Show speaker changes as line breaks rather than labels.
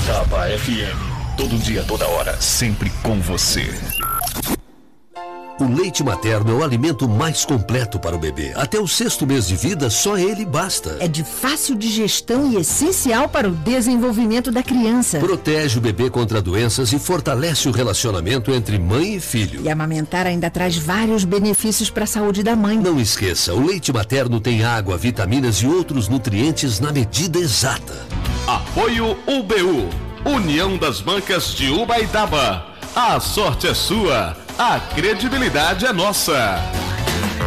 Taba FM. Todo dia, toda hora, sempre com você.
O leite materno é o alimento mais completo para o bebê. Até o 6º mês de vida, só ele basta.
É de fácil digestão e essencial para o desenvolvimento da criança.
Protege o bebê contra doenças e fortalece o relacionamento entre mãe e filho.
E amamentar ainda traz vários benefícios para a saúde da mãe.
Não esqueça, o leite materno tem água, vitaminas e outros nutrientes na medida exata.
Apoio UBU, União das Bancas de Ubaitaba. A sorte é sua, a credibilidade é nossa.